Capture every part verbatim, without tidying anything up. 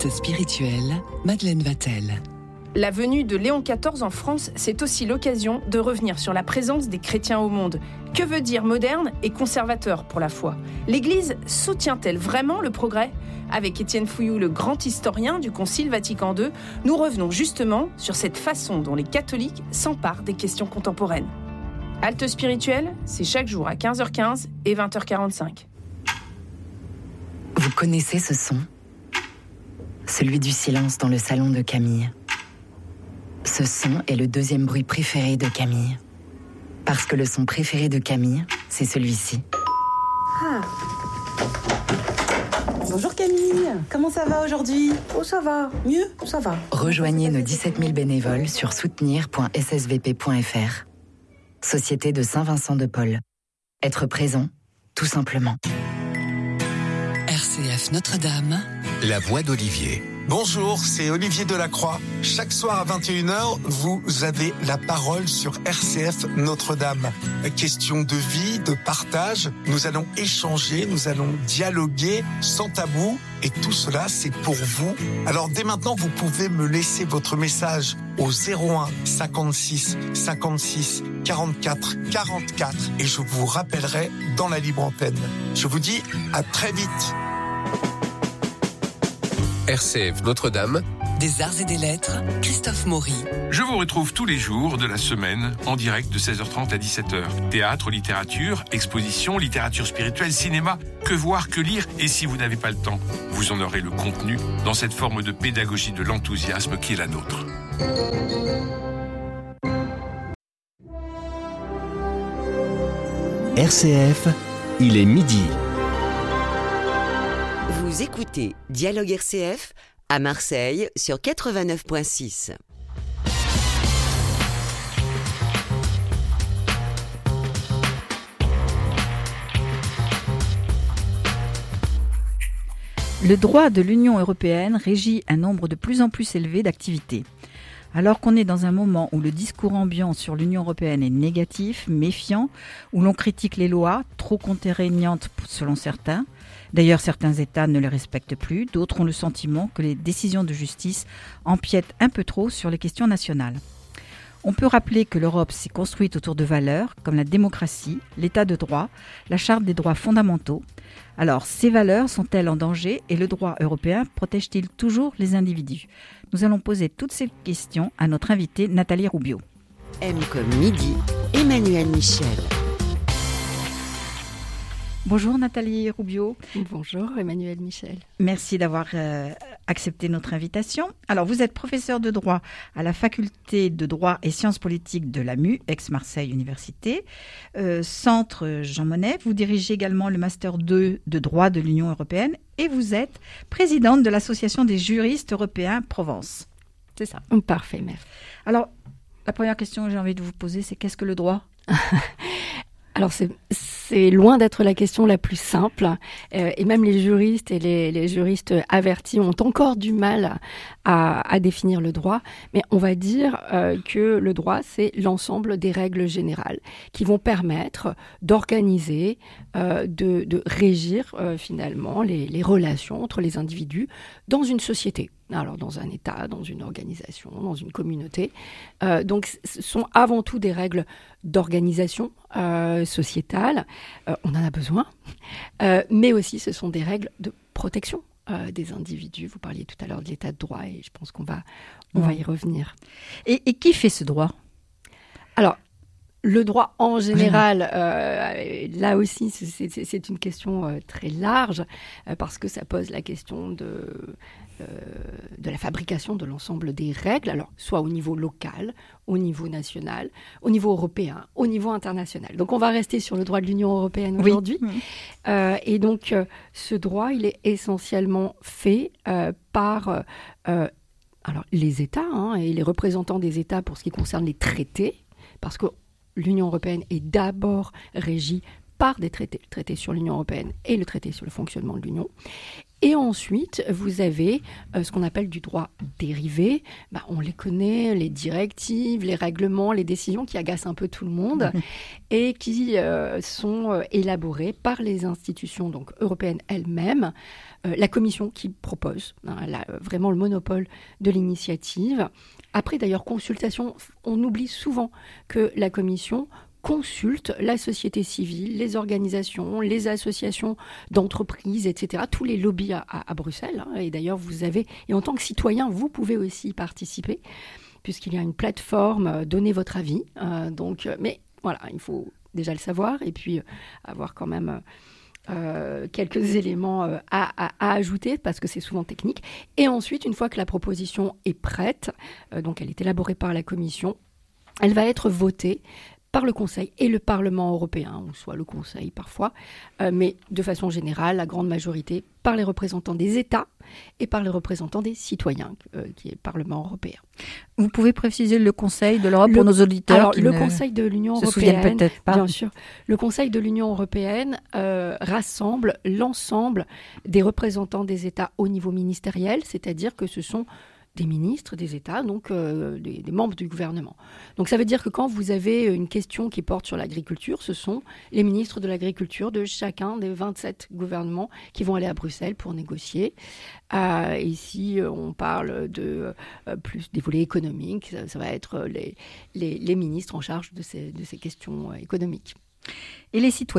Halte spirituelle, Madeleine Vatel. La venue de Léon quatorze en France, c'est aussi l'occasion de revenir sur la présence des chrétiens au monde. Que veut dire moderne et conservateur pour la foi ? L'Église soutient-elle vraiment le progrès ? Avec Étienne Fouilloux, le grand historien du Concile Vatican deux, nous revenons justement sur cette façon dont les catholiques s'emparent des questions contemporaines. Halte spirituelle, c'est chaque jour à quinze heures quinze et vingt heures quarante-cinq. Vous connaissez ce son ? Celui du silence dans le salon de Camille. Ce son est le deuxième bruit préféré de Camille. Parce que le son préféré de Camille, c'est celui-ci. Ah. Bonjour Camille, comment ça va aujourd'hui ? Oh ça va, mieux, ça va. Rejoignez nos dix-sept mille bénévoles sur soutenir point s s v p point f r. Société de Saint-Vincent-de-Paul. Être présent, tout simplement. R C F Notre-Dame. La voix d'Olivier. Bonjour, c'est Olivier Delacroix. Chaque soir à vingt et une heures, vous avez la parole sur R C F Notre-Dame. Question de vie, de partage. Nous allons échanger, nous allons dialoguer sans tabou. Et tout cela, c'est pour vous. Alors dès maintenant, vous pouvez me laisser votre message au zéro un cinquante-six cinquante-six quarante-quatre quarante-quatre et je vous rappellerai dans la libre antenne. Je vous dis à très vite. R C F Notre-Dame. Des arts et des lettres, Christophe Maury. Je vous retrouve tous les jours de la semaine en direct de seize heures trente à dix-sept heures. Théâtre, littérature, exposition, littérature spirituelle, cinéma, que voir, que lire. Et si vous n'avez pas le temps, vous en aurez le contenu dans cette forme de pédagogie de l'enthousiasme qui est la nôtre. R C F, il est midi. Vous écoutez Dialogue R C F à Marseille sur quatre-vingt-neuf virgule six. Le droit de l'Union européenne régit un nombre de plus en plus élevé d'activités. Alors qu'on est dans un moment où le discours ambiant sur l'Union européenne est négatif, méfiant, où l'on critique les lois, trop contraignantes selon certains. D'ailleurs, certains États ne les respectent plus, d'autres ont le sentiment que les décisions de justice empiètent un peu trop sur les questions nationales. On peut rappeler que l'Europe s'est construite autour de valeurs comme la démocratie, l'état de droit, la charte des droits fondamentaux. Alors, ces valeurs sont-elles en danger et le droit européen protège-t-il toujours les individus ? Nous allons poser toutes ces questions à notre invitée Nathalie Roubiot. M comme midi, Emmanuel Michel. Bonjour Nathalie Roubiot. Bonjour Emmanuel Michel. Merci d'avoir euh, accepté notre invitation. Alors vous êtes professeur de droit à la faculté de droit et sciences politiques de l'A M U, Aix-Marseille Université, euh, Centre Jean Monnet. Vous dirigez également le Master deux de droit de l'Union européenne et vous êtes présidente de l'Association des juristes européens Provence. C'est ça. Parfait, merci. Alors la première question que j'ai envie de vous poser, c'est qu'est-ce que le droit ? Alors c'est, c'est loin d'être la question la plus simple euh, et même les juristes et les, les juristes avertis ont encore du mal à, à définir le droit, mais on va dire euh, que le droit c'est l'ensemble des règles générales qui vont permettre d'organiser, euh, de, de régir euh, finalement les, les relations entre les individus dans une société. Alors dans un État, dans une organisation, dans une communauté. Euh, donc ce sont avant tout des règles d'organisation euh, sociétale, euh, on en a besoin, euh, mais aussi ce sont des règles de protection euh, des individus. Vous parliez tout à l'heure de l'état de droit et je pense qu'on va, on ouais. va y revenir. Et, et qui fait ce droit ? Alors, le droit en général, euh, là aussi, c'est, c'est, c'est une question euh, très large euh, parce que ça pose la question de, euh, de la fabrication de l'ensemble des règles, alors soit au niveau local, au niveau national, au niveau européen, au niveau international. Donc on va rester sur le droit de l'Union européenne aujourd'hui. Oui. Euh, et donc euh, ce droit, il est essentiellement fait euh, par euh, alors, les États hein, et les représentants des États pour ce qui concerne les traités, parce que l'Union européenne est d'abord régie par des traités, le traité sur l'Union européenne et le traité sur le fonctionnement de l'Union. Et ensuite, vous avez euh, ce qu'on appelle du droit dérivé. Bah, on les connaît, les directives, les règlements, les décisions qui agacent un peu tout le monde et qui euh, sont euh, élaborées par les institutions donc, européennes elles-mêmes. Euh, la Commission qui propose, hein, elle a vraiment le monopole de l'initiative. Après, d'ailleurs, consultation, on oublie souvent que la Commission consulte la société civile, les organisations, les associations d'entreprises, et cetera, tous les lobbies à, à, à Bruxelles. Hein, et d'ailleurs, vous avez, et en tant que citoyen, vous pouvez aussi participer, puisqu'il y a une plateforme, euh, donnez votre avis. Euh, donc, euh, mais voilà, il faut déjà le savoir, et puis euh, avoir quand même euh, quelques éléments euh, à, à, à ajouter, parce que c'est souvent technique. Et ensuite, une fois que la proposition est prête, euh, donc elle est élaborée par la Commission, elle va être votée par le Conseil et le Parlement européen, ou soit le Conseil parfois, euh, mais de façon générale, la grande majorité, par les représentants des États et par les représentants des citoyens, euh, qui est le Parlement européen. Vous pouvez préciser le Conseil de l'Europe le, pour nos auditeurs alors, qui le ne Conseil de l'Union se européenne, souviennent peut-être pas. Bien sûr, le Conseil de l'Union européenne euh, rassemble l'ensemble des représentants des États au niveau ministériel, c'est-à-dire que ce sont des ministres des États, donc euh, des, des membres du gouvernement. Donc ça veut dire que quand vous avez une question qui porte sur l'agriculture, ce sont les ministres de l'agriculture de chacun des vingt-sept gouvernements qui vont aller à Bruxelles pour négocier. Euh, ici, on parle de euh, plus des volets économiques, ça, ça va être les, les, les ministres en charge de ces, de ces questions économiques. Et les citoyens ?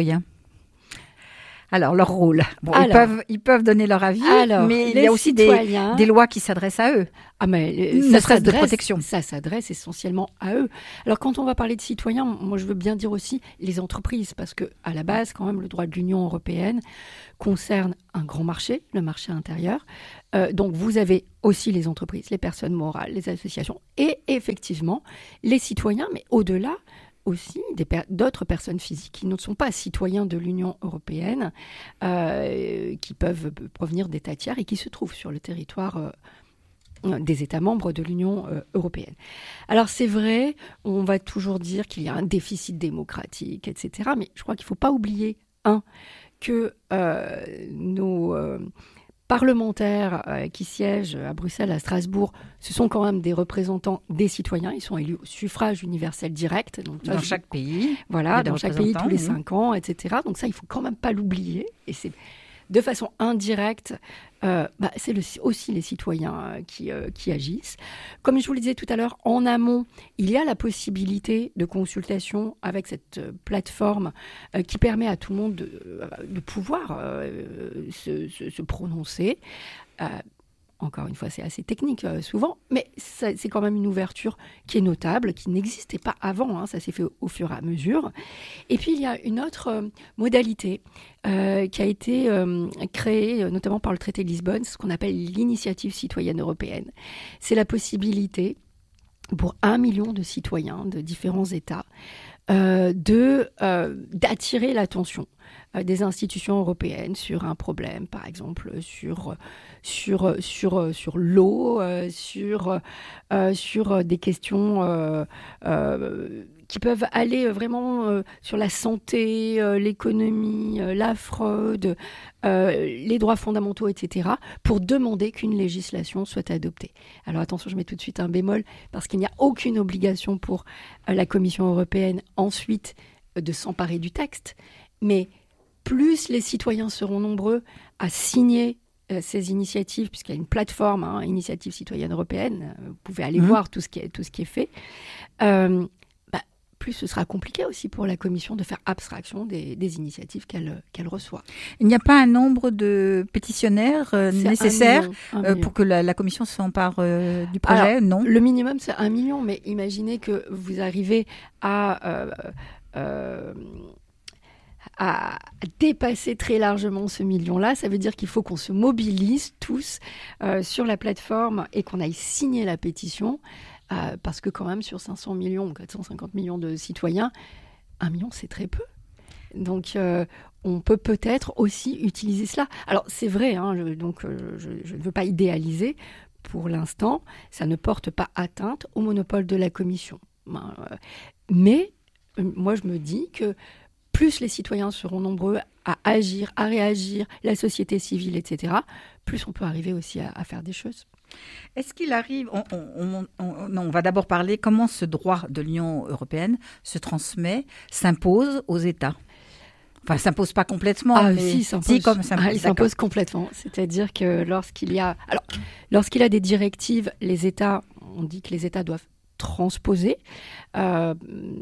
Alors, leur rôle. Bon, alors, ils, peuvent, ils peuvent donner leur avis, alors, mais il y a aussi des, des lois qui s'adressent à eux. Ah, mais ne serait-ce de protection. Ça s'adresse essentiellement à eux. Alors, quand on va parler de citoyens, moi, je veux bien dire aussi les entreprises, parce que à la base, quand même, le droit de l'Union européenne concerne un grand marché, le marché intérieur. Euh, donc, vous avez aussi les entreprises, les personnes morales, les associations, et effectivement, les citoyens, mais au-delà, aussi des per- d'autres personnes physiques qui ne sont pas citoyens de l'Union européenne, euh, qui peuvent provenir d'États tiers et qui se trouvent sur le territoire euh, des États membres de l'Union euh, européenne. Alors c'est vrai, on va toujours dire qu'il y a un déficit démocratique, et cetera. Mais je crois qu'il ne faut pas oublier, un, que euh, nos... Euh, parlementaires euh, qui siègent à Bruxelles, à Strasbourg, ce sont quand même des représentants des citoyens. Ils sont élus au suffrage universel direct. Donc, dans je... chaque pays. Voilà, dans chaque pays, tous les cinq oui. ans, et cetera. Donc ça, il ne faut quand même pas l'oublier. Et c'est de façon indirecte, euh, bah, c'est le, aussi les citoyens euh, qui, euh, qui agissent. Comme je vous le disais tout à l'heure, en amont, il y a la possibilité de consultation avec cette euh, plateforme euh, qui permet à tout le monde de, euh, de pouvoir euh, se, se, se prononcer. Euh, Encore une fois, c'est assez technique euh, souvent, mais ça, c'est quand même une ouverture qui est notable, qui n'existait pas avant, hein, ça s'est fait au, au fur et à mesure. Et puis, il y a une autre euh, modalité euh, qui a été euh, créée, euh, notamment par le traité de Lisbonne, ce qu'on appelle l'initiative citoyenne européenne. C'est la possibilité pour un million de citoyens de différents États euh, de, euh, d'attirer l'attention des institutions européennes sur un problème, par exemple sur, sur, sur, sur l'eau, euh, sur, euh, sur des questions euh, euh, qui peuvent aller vraiment euh, sur la santé, euh, l'économie, euh, la fraude, euh, les droits fondamentaux, et cetera, pour demander qu'une législation soit adoptée. Alors attention, je mets tout de suite un bémol, parce qu'il n'y a aucune obligation pour euh, la Commission européenne ensuite euh, de s'emparer du texte, mais plus les citoyens seront nombreux à signer euh, ces initiatives, puisqu'il y a une plateforme, hein, Initiative citoyenne européenne, euh, vous pouvez aller mmh. voir tout ce qui est, tout ce qui est fait, euh, bah, plus ce sera compliqué aussi pour la Commission de faire abstraction des, des initiatives qu'elle, qu'elle reçoit. Il n'y a pas un nombre de pétitionnaires euh, nécessaires un million, un euh, pour que la, la Commission s'empare euh, du projet? Alors, non. Le minimum, c'est un million, mais imaginez que vous arrivez à... Euh, euh, à dépasser très largement ce million-là. Ça veut dire qu'il faut qu'on se mobilise tous euh, sur la plateforme et qu'on aille signer la pétition, euh, parce que quand même sur cinq cents millions ou quatre cent cinquante millions de citoyens, un million c'est très peu. Donc euh, on peut peut-être aussi utiliser cela. Alors c'est vrai, hein, je, donc euh, je, je ne veux pas idéaliser. Pour l'instant, ça ne porte pas atteinte au monopole de la Commission. Ben, euh, mais euh, moi je me dis que plus les citoyens seront nombreux à agir, à réagir, la société civile, et cetera, plus on peut arriver aussi à, à faire des choses. Est-ce qu'il arrive, on, on, on, non, on va d'abord parler comment ce droit de l'Union européenne se transmet, s'impose aux États. Enfin, s'impose pas complètement, ah, mais si, il s'impose, si, comme s'impose, ah, il s'impose complètement. C'est-à-dire que lorsqu'il y a, alors, lorsqu'il y a des directives, les États, on dit que les États doivent transposer. Euh,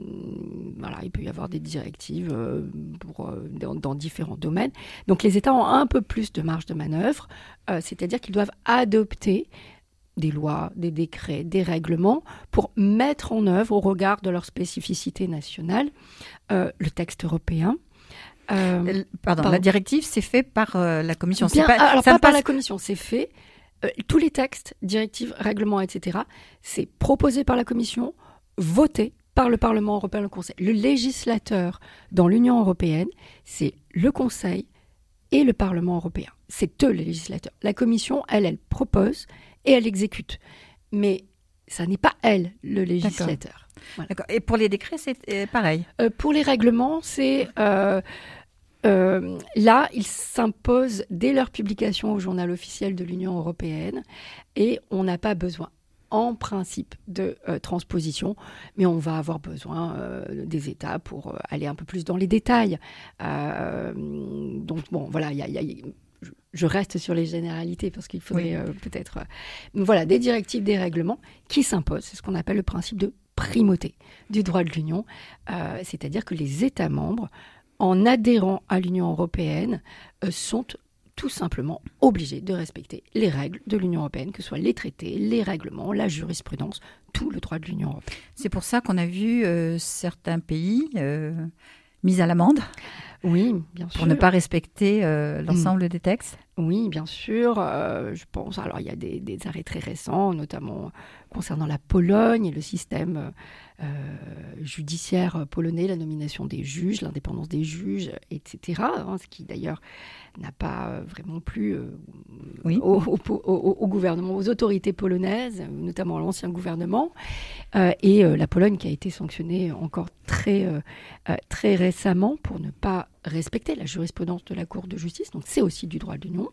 voilà, il peut y avoir des directives euh, pour, euh, dans, dans différents domaines. Donc les États ont un peu plus de marge de manœuvre, euh, c'est-à-dire qu'ils doivent adopter des lois, des décrets, des règlements pour mettre en œuvre, au regard de leur spécificité nationale, euh, le texte européen. Euh, pardon, pardon, la directive, c'est fait par euh, la Commission. Bien, c'est pas, alors ça pas par passe... la Commission, c'est fait. Euh, tous les textes, directives, règlements, et cetera, c'est proposé par la Commission, voté par le Parlement européen et le Conseil. Le législateur dans l'Union européenne, c'est le Conseil et le Parlement européen. C'est eux les législateurs. La Commission, elle, elle propose et elle exécute. Mais ça n'est pas elle, le législateur. Voilà. D'accord. Et pour les décrets, c'est euh, pareil. Euh, pour les règlements, c'est... Euh, Euh, là, ils s'imposent dès leur publication au journal officiel de l'Union européenne et on n'a pas besoin, en principe, de euh, transposition, mais on va avoir besoin euh, des États pour euh, aller un peu plus dans les détails. Euh, donc, bon, voilà, y a, y a, y a, je reste sur les généralités parce qu'il faudrait oui. euh, peut-être... Euh, voilà, des directives, des règlements qui s'imposent. C'est ce qu'on appelle le principe de primauté du droit de l'Union, euh, c'est-à-dire que les États membres, en adhérant à l'Union européenne, euh, sont tout simplement obligés de respecter les règles de l'Union européenne, que ce soit les traités, les règlements, la jurisprudence, tout le droit de l'Union européenne. C'est pour ça qu'on a vu euh, certains pays euh, mis à l'amende. Oui, bien sûr. Pour ne pas respecter euh, l'ensemble mmh. des textes. Oui, bien sûr. Euh, je pense. Alors, il y a des, des arrêts très récents, notamment concernant la Pologne et le système euh, judiciaire polonais, la nomination des juges, l'indépendance des juges, et cetera. Hein, ce qui d'ailleurs n'a pas vraiment plu euh, oui. au, au, au, au gouvernement, aux autorités polonaises, notamment à l'ancien gouvernement. Euh, et euh, la Pologne qui a été sanctionnée encore très, euh, très récemment pour ne pas respecter la jurisprudence de la Cour de justice, donc c'est aussi du droit de l'Union.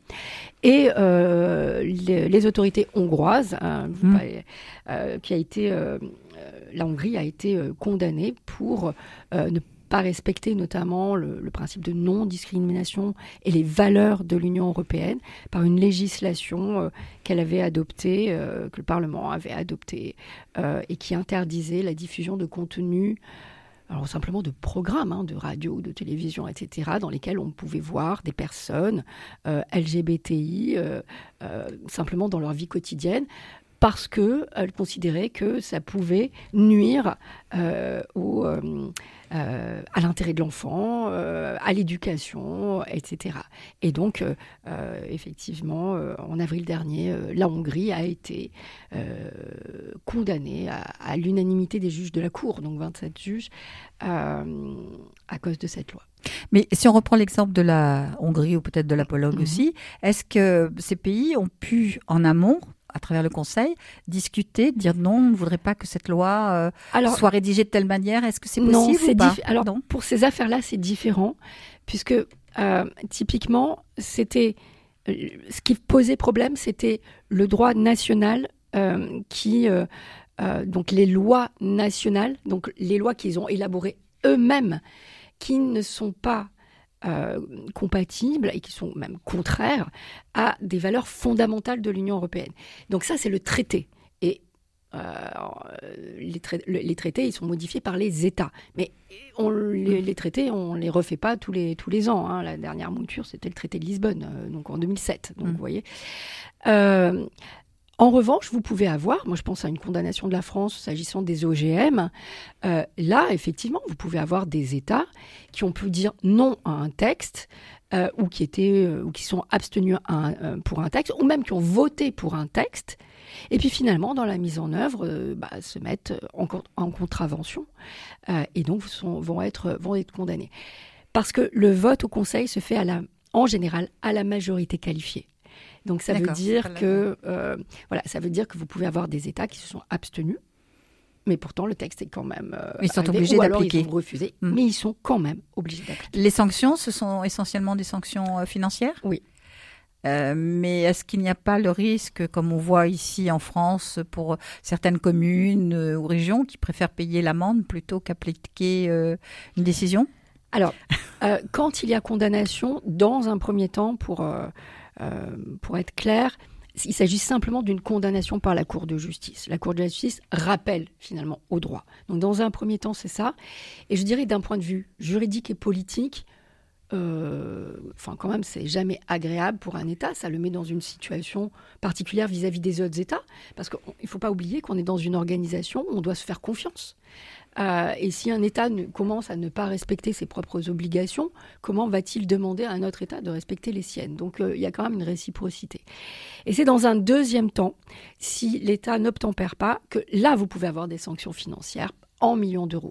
Et euh, les, les autorités hongroises, hein, mmh. euh, qui a été, euh, la Hongrie a été euh, condamnée pour euh, ne pas respecter notamment le, le principe de non-discrimination et les valeurs de l'Union européenne par une législation euh, qu'elle avait adoptée, euh, que le Parlement avait adoptée, euh, et qui interdisait la diffusion de contenus, alors simplement de programmes, hein, de radio, de télévision, et cetera, dans lesquels on pouvait voir des personnes euh, L G B T I euh, euh, simplement dans leur vie quotidienne, parce qu'elle considérait que ça pouvait nuire euh, au, euh, euh, à l'intérêt de l'enfant, euh, à l'éducation, et cetera. Et donc, euh, euh, effectivement, euh, en avril dernier, euh, la Hongrie a été euh, condamnée à, à l'unanimité des juges de la Cour, donc vingt-sept juges, euh, à cause de cette loi. Mais si on reprend l'exemple de la Hongrie ou peut-être de la Pologne mmh. aussi, est-ce que ces pays ont pu, en amont, à travers le Conseil, discuter, dire non, on ne voudrait pas que cette loi euh, alors, soit rédigée de telle manière. Est-ce que c'est possible non, c'est ou pas dif- Alors, non. Pour ces affaires-là, c'est différent, puisque euh, typiquement, c'était, euh, ce qui posait problème, c'était le droit national euh, qui... Euh, euh, donc les lois nationales, donc les lois qu'ils ont élaborées eux-mêmes, qui ne sont pas Euh, compatibles et qui sont même contraires à des valeurs fondamentales de l'Union européenne. Donc ça, c'est le traité. Et euh, les, tra- les traités, ils sont modifiés par les États. Mais on, les, les traités, on ne les refait pas tous les, tous les ans. Hein. La dernière mouture, c'était le traité de Lisbonne, euh, donc en deux mille sept. Donc, mmh. vous voyez... Euh, En revanche, vous pouvez avoir, moi je pense à une condamnation de la France s'agissant des O G M, euh, là effectivement vous pouvez avoir des États qui ont pu dire non à un texte euh, ou, qui étaient, euh, ou qui sont abstenus à un, euh, pour un texte ou même qui ont voté pour un texte et puis finalement dans la mise en œuvre euh, bah, se mettent en, en contravention euh, et donc sont, vont, être, vont être condamnés. Parce que le vote au Conseil se fait à la, en général à la majorité qualifiée. Donc ça D'accord, veut dire que euh, voilà, ça veut dire que vous pouvez avoir des États qui se sont abstenus, mais pourtant le texte est quand même euh, ils sont arrivé, obligés ou alors d'appliquer. ils ont refusé, mmh. mais ils sont quand même obligés d'appliquer. Les sanctions, ce sont essentiellement des sanctions euh, financières ? Oui. Euh, mais est-ce qu'il n'y a pas le risque, comme on voit ici en France, pour certaines communes euh, ou régions qui préfèrent payer l'amende plutôt qu'appliquer euh, une décision ? Alors, euh, quand il y a condamnation, dans un premier temps, pour, euh, euh, pour être clair, il s'agit simplement d'une condamnation par la Cour de justice. La Cour de justice rappelle finalement au droit. Donc, dans un premier temps, c'est ça. Et je dirais d'un point de vue juridique et politique, Euh, enfin, quand même, c'est jamais agréable pour un État. Ça le met dans une situation particulière vis-à-vis des autres États. Parce qu'il ne faut pas oublier qu'on est dans une organisation où on doit se faire confiance. Euh, et si un État ne, commence à ne pas respecter ses propres obligations, comment va-t-il demander à un autre État de respecter les siennes ? Donc, euh, il y a quand même une réciprocité. Et c'est dans un deuxième temps, si l'État n'obtempère pas, que là, vous pouvez avoir des sanctions financières en millions d'euros.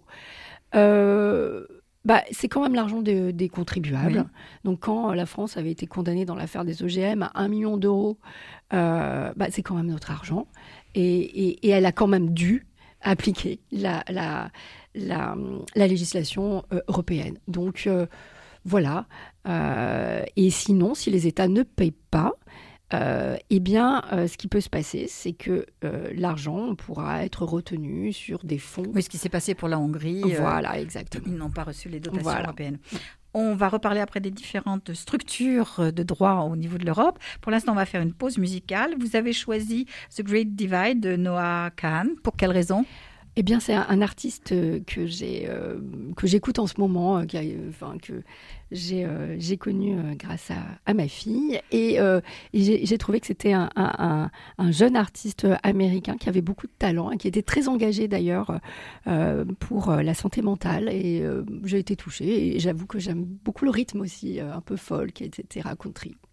Euh... Bah, c'est quand même l'argent des, des contribuables. Oui. Donc, quand la France avait été condamnée dans l'affaire des O G M à un million d'euros, euh, bah, c'est quand même notre argent. Et, et, et elle a quand même dû appliquer la, la, la, la législation euh, européenne. Donc, euh, voilà. Euh, et sinon, si les États ne payent pas, Euh, eh bien, euh, ce qui peut se passer, c'est que euh, l'argent pourra être retenu sur des fonds. Oui, ce qui s'est passé pour la Hongrie. Voilà, euh, exactement. Ils n'ont pas reçu les dotations voilà. européennes. On va reparler après des différentes structures de droit au niveau de l'Europe. Pour l'instant, on va faire une pause musicale. Vous avez choisi The Great Divide de Noah Kahan. Pour quelle raison ? Eh bien, c'est un, un artiste que j'ai euh, que j'écoute en ce moment, euh, qui a, euh, enfin que j'ai euh, j'ai connu euh, grâce à, à ma fille, et, euh, et j'ai, j'ai trouvé que c'était un, un, un jeune artiste américain qui avait beaucoup de talent et qui était très engagé d'ailleurs euh, pour la santé mentale. Et euh, j'ai été touchée. Et j'avoue que j'aime beaucoup le rythme aussi, euh, un peu folk, et cetera, country.